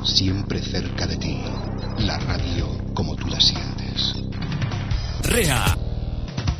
siempre cerca de ti. La radio como tú la sientes. REA